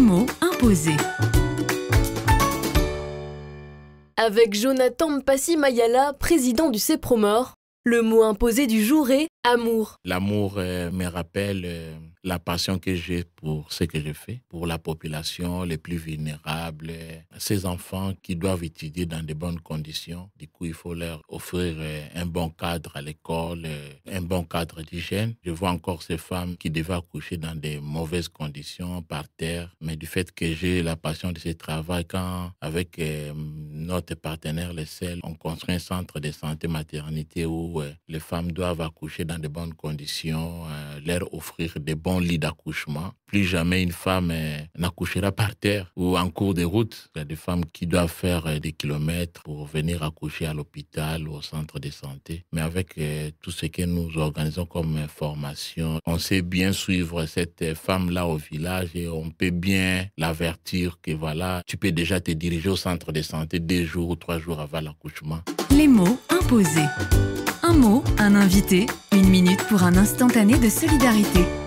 mots imposés. Avec Jonathan Mpassi Mayala, président du CEPROMOR, le mot imposé du jour est amour. L'amour me rappelle la passion que j'ai pour ce que je fais, pour la population les plus vulnérables, ces enfants qui doivent étudier dans de bonnes conditions. Du coup, il faut leur offrir un bon cadre à l'école, un bon cadre d'hygiène. Je vois encore ces femmes qui devaient accoucher dans de mauvaises conditions, par terre. Mais du fait que j'ai la passion de ce travail, quand avec notre partenaire, les CEL, on construit un centre de santé maternité où les femmes doivent accoucher dans de bonnes conditions, leur offrir de bons lits d'accouchement. Plus jamais une femme n'accouchera par terre ou en cours de route. Il y a des femmes qui doivent faire des kilomètres pour venir accoucher à l'hôpital ou au centre de santé. Mais avec tout ce que nous organisons comme formation, on sait bien suivre cette femme-là au village et on peut bien l'avertir que voilà, tu peux déjà te diriger au centre de santé 2 jours ou 3 jours avant l'accouchement. Les mots imposés. Un mot, un invité, 1 minute pour un instantané de solidarité.